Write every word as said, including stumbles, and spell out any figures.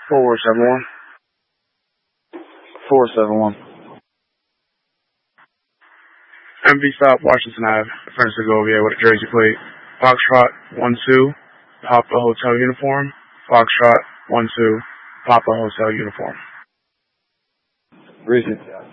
four seven one. four seven one. M V stop, Washington Avenue, French Segovia with a Jersey plate. Foxtrot one two, Papa Hotel uniform. Foxtrot one two, Papa Hotel uniform. Recent.